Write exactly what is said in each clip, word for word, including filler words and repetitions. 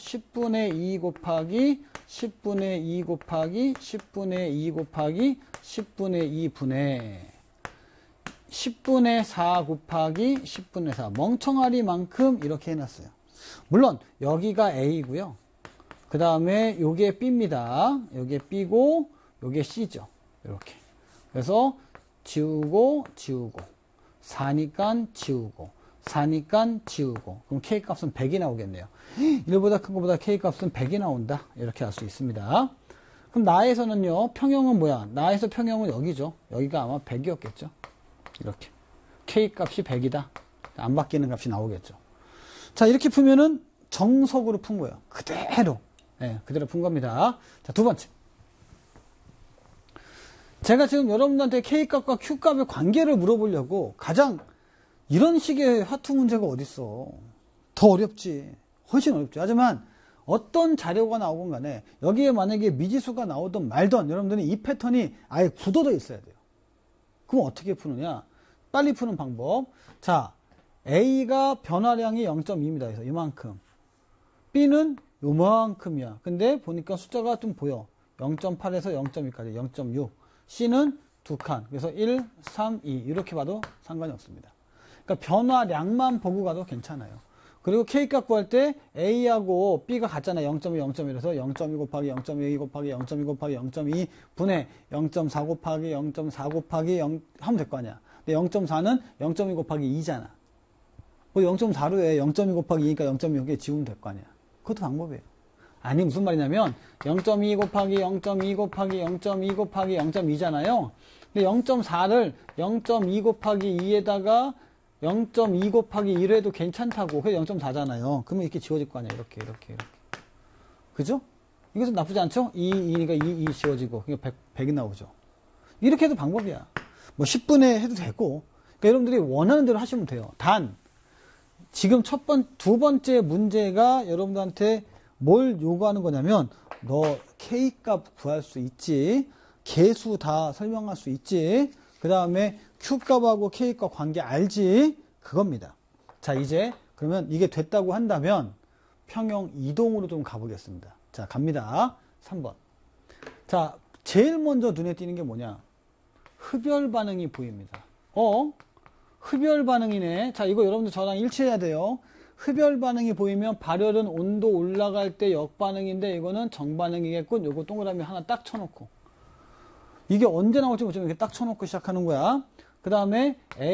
십분의 이 곱하기 십분의 이 곱하기 십분의 이 곱하기 십분의 이 분의 십분의 사 곱하기 십분의 사. 멍청아리만큼 이렇게 해놨어요. 물론 여기가 A고요. 그 다음에 요게 B입니다. 요게 B고 요게 C죠. 이렇게. 그래서 지우고 지우고 사니까 지우고 사니까 지우고 그럼 K값은 백이 나오겠네요. 일보다 큰 것보다 K값은 백이 나온다. 이렇게 할 수 있습니다. 그럼 나에서는요. 평형은 뭐야? 나에서 평형은 여기죠. 여기가 아마 백이었겠죠. 이렇게 K값이 백이다. 안 바뀌는 값이 나오겠죠. 자, 이렇게 풀면은 정석으로 푼 거예요. 그대로. 네, 그대로 푼 겁니다. 자, 두 번째. 제가 지금 여러분들한테 K값과 Q값의 관계를 물어보려고 가장 이런 식의 화투 문제가 어딨어. 더 어렵지. 훨씬 어렵지. 하지만 어떤 자료가 나오건 간에 여기에 만약에 미지수가 나오든 말든 여러분들은 이 패턴이 아예 굳어져 있어야 돼요. 그럼 어떻게 푸느냐? 빨리 푸는 방법. 자, A가 변화량이 영 점 이입니다. 그래서 이만큼. B는 요만큼이야. 근데 보니까 숫자가 좀 보여. 영 점 팔에서 영 점 이까지 영 점 육. C는 두 칸. 그래서 일, 삼, 이. 이렇게 봐도 상관이 없습니다. 그러니까 변화량만 보고 가도 괜찮아요. 그리고 K값 구할 때 A하고 B가 같잖아. 영 점 이, 영 점 일에서 영 점 이 곱하기 영 점 이 곱하기 영 점 이 곱하기 영 점 이 분의 영 점 사 곱하기 영 점 사 곱하기 영 하면 될 거 아니야. 근데 영 점 사는 영 점 이 곱하기 이잖아. 그 영 점 사로 해. 영 점 이 곱하기 이니까 영 점 이 지우면 될 거 아니야. 그것도 방법이에요. 아니 무슨 말이냐면 영 점 이 곱하기 영 점 이 곱하기 영 점 이 곱하기 영 점 이잖아요. 근데 영 점 사를 영 점 이 곱하기 이에다가 영 점 이 곱하기 일 해도 괜찮다고. 그게 영 점 사잖아요. 그러면 이렇게 지워질 거 아니야. 이렇게, 이렇게, 이렇게. 그죠? 이것은 나쁘지 않죠? 이, 이니까 이, 이 지워지고. 그러니까 백, 백이 나오죠. 이렇게 해도 방법이야. 뭐 십 분에 해도 되고. 그러니까 여러분들이 원하는 대로 하시면 돼요. 단, 지금 첫 번, 두 번째 문제가 여러분들한테 뭘 요구하는 거냐면, 너 K값 구할 수 있지. 개수 다 설명할 수 있지. 그 다음에 Q값하고 K값 관계 알지? 그겁니다. 자, 이제 그러면 이게 됐다고 한다면 평형 이동으로 좀 가보겠습니다. 자, 갑니다. 삼 번. 자, 제일 먼저 눈에 띄는 게 뭐냐? 흡열 반응이 보입니다. 어? 흡열 반응이네. 자, 이거 여러분들 저랑 일치해야 돼요. 흡열 반응이 보이면 발열은 온도 올라갈 때 역반응인데 이거는 정반응이겠군. 요거 동그라미 하나 딱 쳐놓고. 이게 언제 나올지 모르지만 이렇게 딱 쳐놓고 시작하는 거야. 그 다음에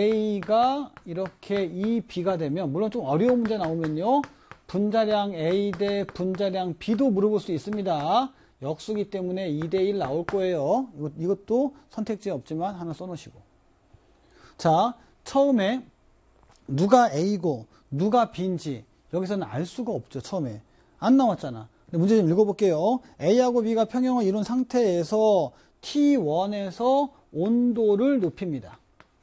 A가 이렇게 이 B가 되면, 물론 좀 어려운 문제 나오면요. 분자량 A 대 분자량 B도 물어볼 수 있습니다. 역수기 때문에 이 대 일 나올 거예요. 이것, 이것도 선택지에 없지만 하나 써놓으시고. 자, 처음에 누가 A고 누가 B인지 여기서는 알 수가 없죠. 처음에. 안 나왔잖아. 근데 문제 좀 읽어볼게요. A하고 B가 평형을 이룬 상태에서 티 원에서 온도를 높입니다.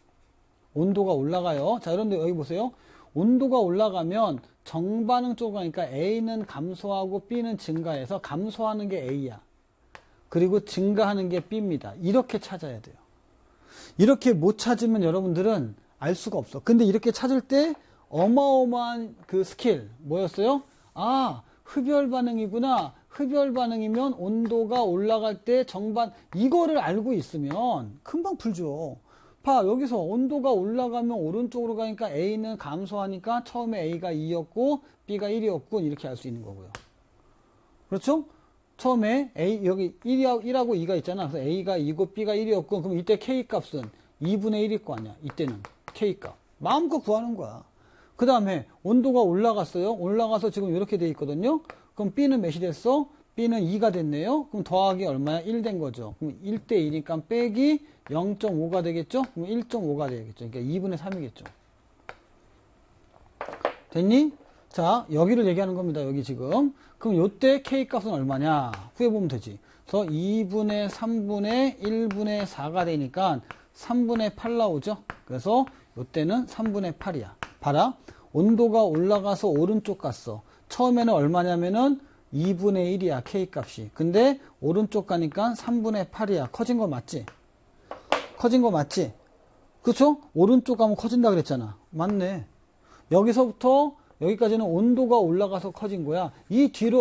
온도가 올라가요. 자, 여러분들 여기 보세요. 온도가 올라가면 정반응 쪽으로 가니까 A는 감소하고 B는 증가해서 감소하는 게 A야. 그리고 증가하는 게 B입니다. 이렇게 찾아야 돼요. 이렇게 못 찾으면 여러분들은 알 수가 없어. 근데 이렇게 찾을 때 어마어마한 그 스킬 뭐였어요? 아, 흡열 반응이구나. 흡열 반응이면 온도가 올라갈 때 정반, 이거를 알고 있으면 금방 풀죠. 봐, 여기서 온도가 올라가면 오른쪽으로 가니까 A는 감소하니까 처음에 A가 이였고 B가 일이었군. 이렇게 알 수 있는 거고요. 그렇죠? 처음에 A, 여기 일하고 이가 있잖아. 그래서 A가 이고 B가 일이었군. 그럼 이때 K값은 이분의 일일 거 아니야. 이때는 K값. 마음껏 구하는 거야. 그 다음에 온도가 올라갔어요. 올라가서 지금 이렇게 돼 있거든요. 그럼 B는 몇이 됐어? B는 이가 됐네요. 그럼 더하기 얼마야? 일 된 거죠. 그럼 일 대 이니까 빼기 영 점 오가 되겠죠? 그럼 일 점 오가 되겠죠. 그러니까 이분의 삼이겠죠. 됐니? 자, 여기를 얘기하는 겁니다. 여기 지금. 그럼 요때 K값은 얼마냐? 후에 보면 되지. 그래서 이분의 삼분의 일분의 사가 되니까 삼분의 팔 나오죠? 그래서 요때는 삼분의 팔이야. 봐라. 온도가 올라가서 오른쪽 갔어. 처음에는 얼마냐면은 이분의 일이야. K값이. 근데 오른쪽 가니까 삼분의 팔이야. 커진 거 맞지? 커진 거 맞지? 그쵸? 오른쪽 가면 커진다 그랬잖아. 맞네. 여기서부터 여기까지는 온도가 올라가서 커진 거야. 이 뒤로